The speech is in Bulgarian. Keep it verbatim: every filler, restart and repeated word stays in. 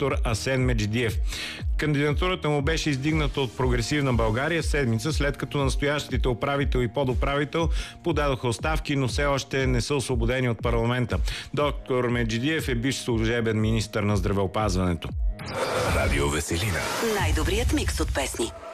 доктор Асен Меджидиев. Кандидатурата му беше издигната от Прогресивна България седмица след като настоящите управител и подуправител подадоха оставки, но все още не са освободени от парламента. Доктор Меджидиев е бивш служебен министър на здравеопазването. Радио Веселина. Най-добрият микс от песни.